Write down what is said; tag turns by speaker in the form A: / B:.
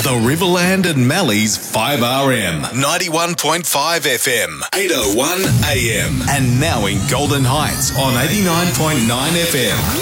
A: The Riverland and Mallee's 5RM, 91.5 FM, 801 AM, and now in Golden Heights on 89.9 FM.